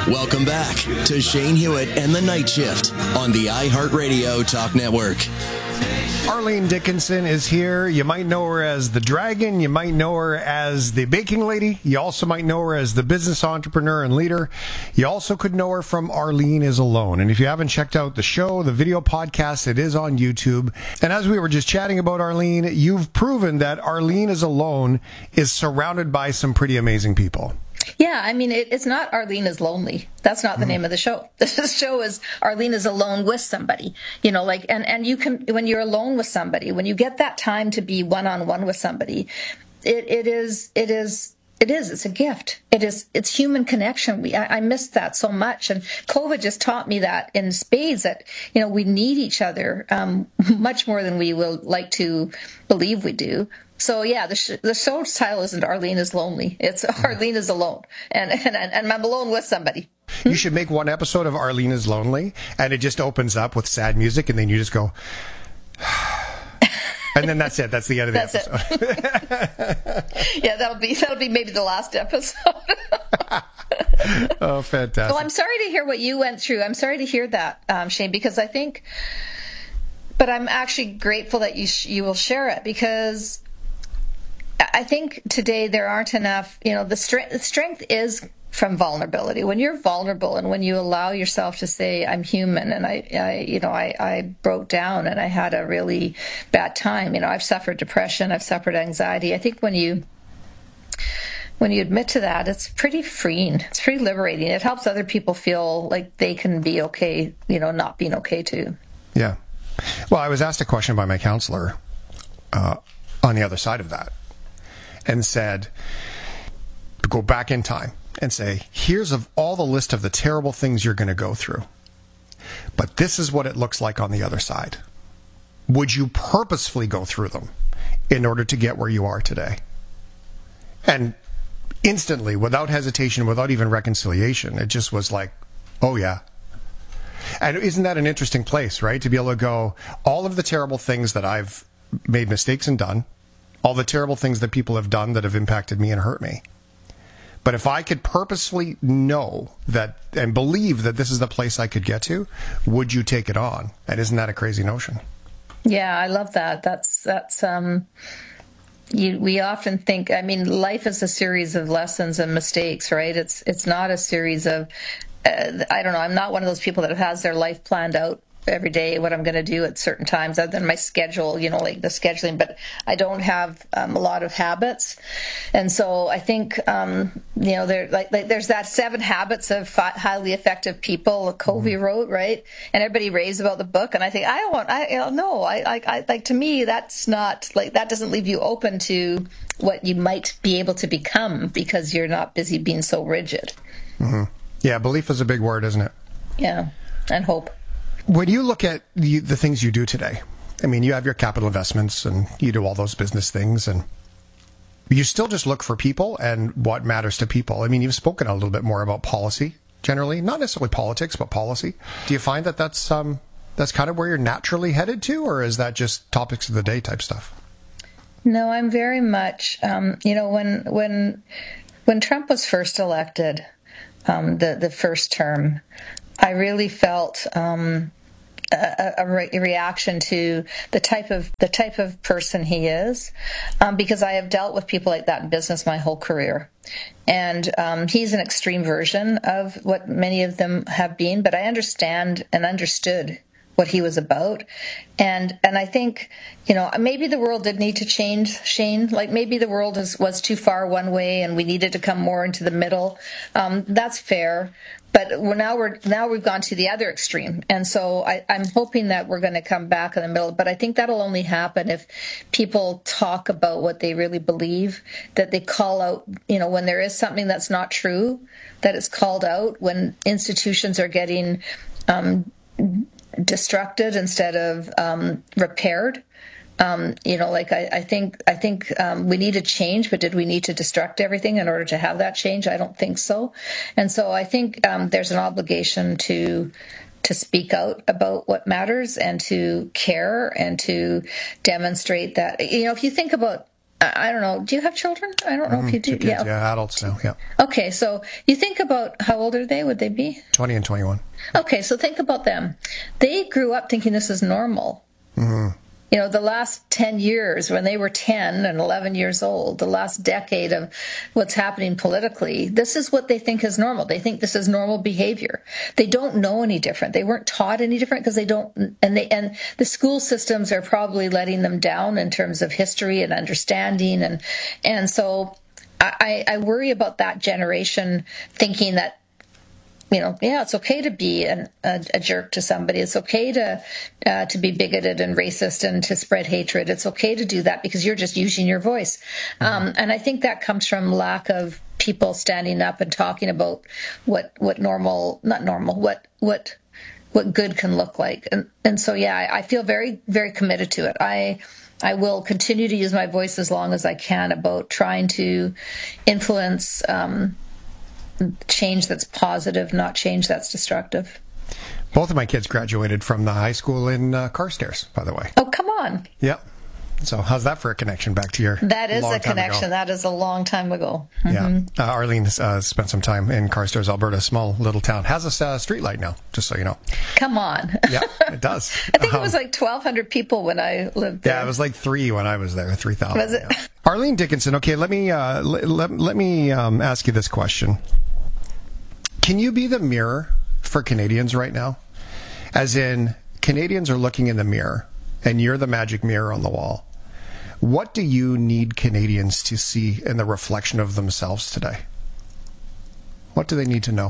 Welcome back to Shane Hewitt and the Night Shift on the iHeartRadio Talk Network. Arlene Dickinson is here. You might know her as the Dragon. You might know her as the baking lady. You also might know her as the business entrepreneur and leader. You also could know her from Arlene is Alone. And if you haven't checked out the show, the video podcast, it is on YouTube. And as we were just chatting about Arlene, you've proven that Arlene is Alone is surrounded by some pretty amazing people. Yeah, I mean, it's not Arlene is Lonely. That's not the name of the show. The show is Arlene is Alone with somebody. You know, like, and you can, when you're alone with somebody, when you get that time to be one-on-one with somebody, it's a gift. It's human connection. I missed that so much. And COVID just taught me that in spades that, you know, we need each other, much more than we will like to believe we do. So yeah, the show's title isn't Arlene is Lonely. It's Arlene is Alone. And I'm alone with somebody. You should make one episode of Arlene is Lonely, and it just opens up with sad music, and then you just go, and then that's it. That's the end of the episode. Yeah, that'll be maybe the last episode. Oh, fantastic. Well, I'm sorry to hear what you went through. I'm sorry to hear that, Shane, because I think, but I'm actually grateful that you will share it, because I think today there aren't enough, you know, the strength is from vulnerability. When you're vulnerable and when you allow yourself to say, I'm human, and I broke down and I had a really bad time. You know, I've suffered depression, I've suffered anxiety. I think when you admit to that, it's pretty freeing. It's pretty liberating. It helps other people feel like they can be okay, you know, not being okay too. Yeah. Well, I was asked a question by my counselor on the other side of that, and said, go back in time and say, here's of all the list of the terrible things you're going to go through, but this is what it looks like on the other side. Would you purposefully go through them in order to get where you are today? And instantly, without hesitation, without even reconciliation, it just was like, oh yeah. And isn't that an interesting place, right? To be able to go, all of the terrible things that I've made mistakes and done, all the terrible things that people have done that have impacted me and hurt me. But if I could purposefully know that and believe that this is the place I could get to, would you take it on? And isn't that a crazy notion? Yeah, I love that. That's we often think, I mean, life is a series of lessons and mistakes, right? It's not a series of, I don't know, I'm not one of those people that has their life planned out every day, what I'm going to do at certain times, other than my schedule, you know, like the scheduling, but I don't have a lot of habits. And so I think, you know, there's that 7 habits of highly effective people Covey wrote, right? And everybody raves about the book. And I think, to me, that's not like, that doesn't leave you open to what you might be able to become because you're not busy being so rigid. Mm-hmm. Yeah. Belief is a big word, isn't it? Yeah. And hope. When you look at the things you do today, I mean, you have your capital investments and you do all those business things, and you still just look for people and what matters to people. I mean, you've spoken a little bit more about policy generally, not necessarily politics, but policy. Do you find that that's kind of where you're naturally headed to, or is that just topics of the day type stuff? No, I'm very much, you know, when Trump was first elected, the first term, I really felt a reaction to the type of person he is, because I have dealt with people like that in business my whole career, and he's an extreme version of what many of them have been. But I understand and understood what he was about, and I think, you know, maybe the world did need to change, Shane. Like maybe the world was too far one way, and we needed to come more into the middle. That's fair. But now we've gone to the other extreme. And so I'm hoping that we're going to come back in the middle. But I think that'll only happen if people talk about what they really believe, that they call out, you know, when there is something that's not true, that it's called out, when institutions are getting destructed instead of repaired. You know, like I think we need a change, but did we need to destruct everything in order to have that change? I don't think so. And so I think there's an obligation to speak out about what matters and to care and to demonstrate that, you know, if you think about I don't know. Do you have children? I don't know if you do. 2 kids, yeah, adults now, yeah. Okay, so you think about how old are they? Would they be 20 and 21. Okay, so think about them. They grew up thinking this is normal. Mm-hmm. You know, the last 10 years, when they were 10 and 11 years old, the last decade of what's happening politically, this is what they think is normal. They think this is normal behavior. They don't know any different. They weren't taught any different because they don't, and the school systems are probably letting them down in terms of history and understanding. And so I worry about that generation thinking that, you know, yeah, it's okay to be a jerk to somebody. It's okay to be bigoted and racist and to spread hatred. It's okay to do that because you're just using your voice. And I think that comes from lack of people standing up and talking about what good can look like. And so, yeah, I feel very, very committed to it. I will continue to use my voice as long as I can about trying to influence change that's positive, not change that's destructive. Both of my kids graduated from the high school in Carstairs, by the way. Oh, come on. Yep. So how's that for a connection back to your That is long a connection. ago? That is a long time ago. Mm-hmm. Yeah. Arlene spent some time in Carstairs, Alberta, a small little town. Has a street light now, just so you know. Come on. Yeah, it does. I think it was like 1,200 people when I lived there. Yeah, it was like 3 when I was there, 3,000. Was it? Yeah. Arlene Dickinson, okay, let me ask you this question. Can you be the mirror for Canadians right now? As in, Canadians are looking in the mirror, and you're the magic mirror on the wall. What do you need Canadians to see in the reflection of themselves today? What do they need to know?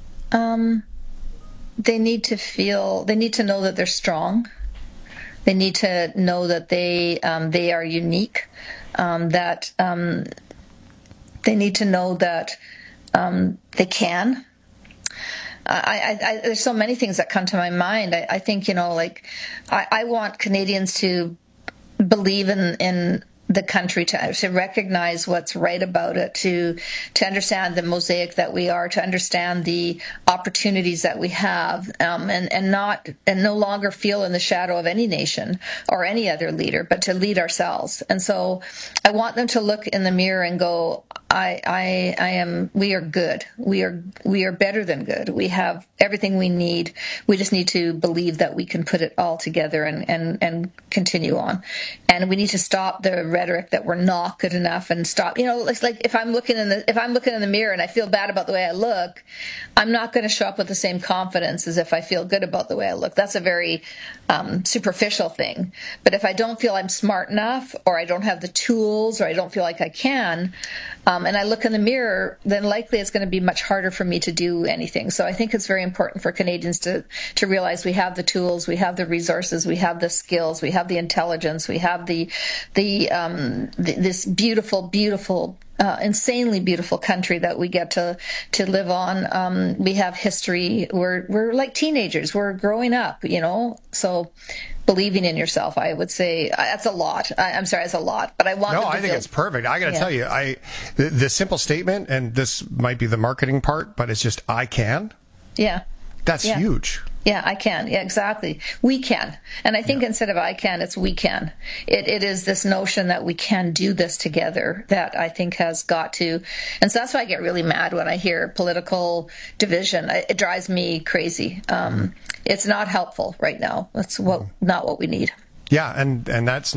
They need to know that they're strong. They need to know that they are unique. That they need to know that they can. There's so many things that come to my mind. I think, you know, like I want Canadians to believe in the country, to recognize what's right about it, to understand the mosaic that we are, to understand the opportunities that we have, and no longer feel in the shadow of any nation or any other leader, but to lead ourselves. And so I want them to look in the mirror and go, we are good. We are better than good. We have everything we need. We just need to believe that we can put it all together and continue on. And we need to stop the rhetoric that we're not good enough and stop. You know, it's like if I'm looking in the mirror and I feel bad about the way I look, I'm not going to show up with the same confidence as if I feel good about the way I look. That's a very superficial thing. But if I don't feel I'm smart enough, or I don't have the tools, or I don't feel like I can, and I look in the mirror, then likely it's going to be much harder for me to do anything. So I think it's very important for Canadians to realize we have the tools, we have the resources, we have the skills, we have the intelligence, we have this beautiful, insanely beautiful country that we get to live on. We have history. We're like teenagers. We're growing up, you know. So believing in yourself, I would say that's a lot. I'm sorry, it's a lot, but I want. No, I think it's perfect. I got to tell you, the simple statement, and this might be the marketing part, but it's just I can. Yeah. That's huge. Yeah, I can. Yeah, exactly. We can. And I think instead of I can, it's we can. It is this notion that we can do this together that I think has got to. And so that's why I get really mad when I hear political division. It drives me crazy. It's not helpful right now. That's not what we need. Yeah, and that's